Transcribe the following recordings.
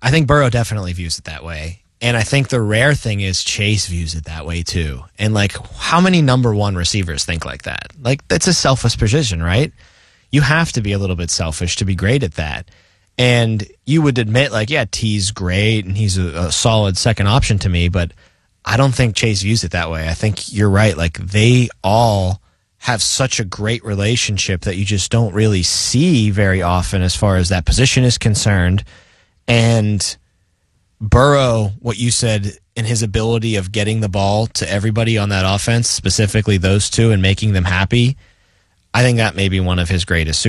I think Burrow definitely views it that way. And I think the rare thing is Chase views it that way too. And like, how many number one receivers think like that? Like, that's a selfish position, right? You have to be a little bit selfish to be great at that. And you would admit, like, yeah, T's great and he's a solid second option to me, but I don't think Chase views it that way. I think you're right. Like, they all have such a great relationship that you just don't really see very often as far as that position is concerned. And Burrow, what you said, in his ability of getting the ball to everybody on that offense, specifically those two, and making them happy, I think that may be one of his greatest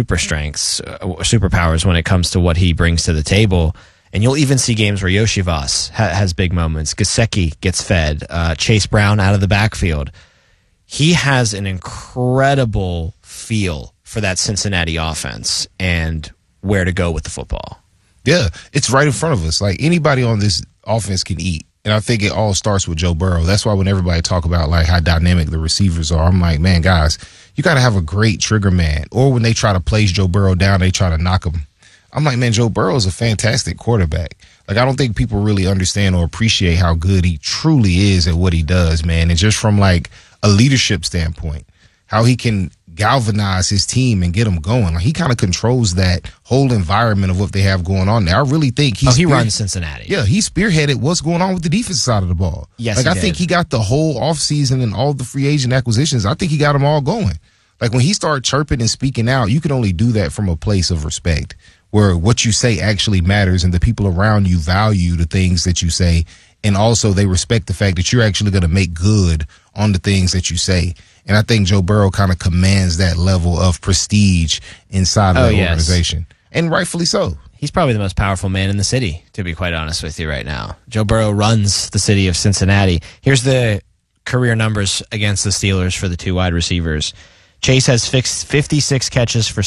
superpowers when it comes to what he brings to the table. And you'll even see games where Yoshi Voss has big moments. Gesicki gets fed. Chase Brown out of the backfield. He has an incredible feel for that Cincinnati offense and where to go with the football. Yeah, it's right in front of us. Like, anybody on this offense can eat. And I think it all starts with Joe Burrow. That's why when everybody talk about like how dynamic the receivers are, I'm like, man, guys, you got to have a great trigger man. Or when they try to place Joe Burrow down, they try to knock him. I'm like, man, Joe Burrow is a fantastic quarterback. Like, I don't think people really understand or appreciate how good he truly is at what he does, man. And just from like a leadership standpoint, how he can galvanize his team and get them going. Like, he kind of controls that whole environment of what they have going on there. I really think he runs Cincinnati. Yeah, he spearheaded what's going on with the defensive side of the ball. Yes, like, I think he got the whole offseason and all the free agent acquisitions. I think he got them all going. Like, when he started chirping and speaking out, you can only do that from a place of respect, where what you say actually matters and the people around you value the things that you say, and also they respect the fact that you're actually going to make good on the things that you say. And I think Joe Burrow kind of commands that level of prestige inside of the organization. And rightfully so. He's probably the most powerful man in the city, to be quite honest with you right now. Joe Burrow runs the city of Cincinnati. Here's the career numbers against the Steelers for the two wide receivers. Chase has 56 catches for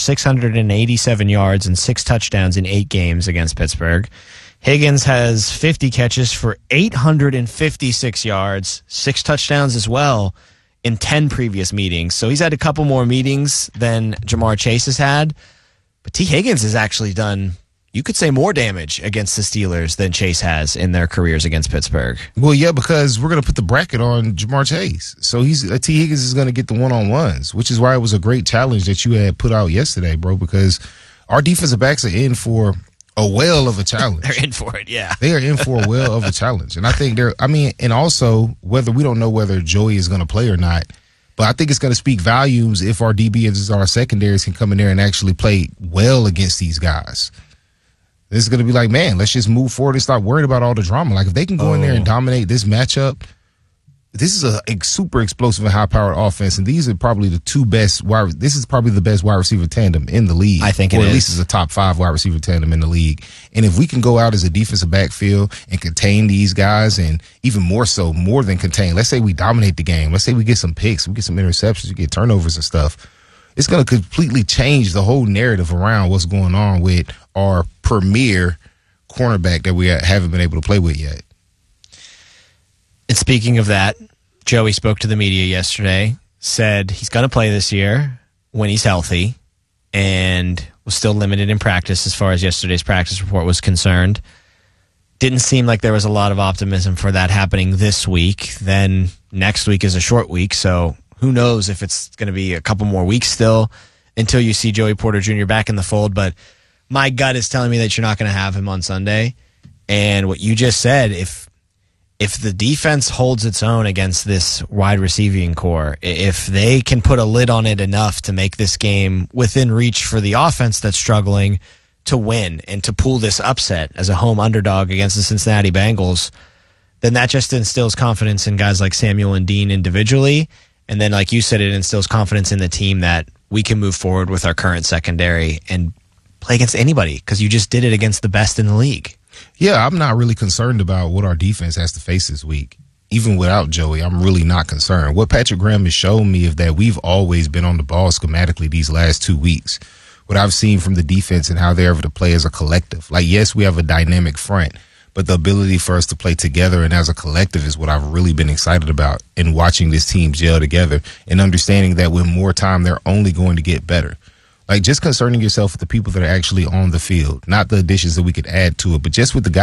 687 yards and 6 touchdowns in 8 games against Pittsburgh. Higgins has 50 catches for 856 yards, 6 touchdowns as well in 10 previous meetings. So he's had a couple more meetings than Jamar Chase has had. But T. Higgins has actually done, you could say, more damage against the Steelers than Chase has in their careers against Pittsburgh. Well, yeah, because we're going to put the bracket on Jamar Chase. So T. Higgins is going to get the one-on-ones, which is why it was a great challenge that you had put out yesterday, bro, because our defensive backs are in for a whale of a challenge. They're in for it, yeah. They are in for a whale of a challenge. And I think and also, whether we don't know whether Joey is going to play or not, but I think it's going to speak volumes if our DBs and our secondaries can come in there and actually play well against these guys. This is going to be like, man, let's just move forward and stop worrying about all the drama. Like, if they can go in there and dominate this matchup, this is a super explosive and high-powered offense, and these are probably the two best this is probably the best wide receiver tandem in the league. I think it is. Or at least it's a top 5 wide receiver tandem in the league. And if we can go out as a defensive backfield and contain these guys, and even more so, more than contain, let's say we dominate the game. Let's say we get some picks, we get some interceptions, we get turnovers and stuff. It's going to completely change the whole narrative around what's going on with our premier cornerback that we haven't been able to play with yet. And speaking of that, Joey spoke to the media yesterday, said he's going to play this year when he's healthy, and was still limited in practice as far as yesterday's practice report was concerned. Didn't seem like there was a lot of optimism for that happening this week. Then next week is a short week, so who knows if it's going to be a couple more weeks still until you see Joey Porter Jr. back in the fold. But my gut is telling me that you're not going to have him on Sunday. And what you just said, if the defense holds its own against this wide receiving core, if they can put a lid on it enough to make this game within reach for the offense that's struggling to win and to pull this upset as a home underdog against the Cincinnati Bengals, then that just instills confidence in guys like Samuel and Dean individually. And then, like you said, it instills confidence in the team that we can move forward with our current secondary and play against anybody, because you just did it against the best in the league. Yeah, I'm not really concerned about what our defense has to face this week. Even without Joey, I'm really not concerned. What Patrick Graham has shown me is that we've always been on the ball schematically these last 2 weeks. What I've seen from the defense and how they're able to play as a collective. Like, yes, we have a dynamic front, but the ability for us to play together and as a collective is what I've really been excited about in watching this team gel together and understanding that with more time, they're only going to get better. Like, just concerning yourself with the people that are actually on the field, not the additions that we could add to it, but just with the guys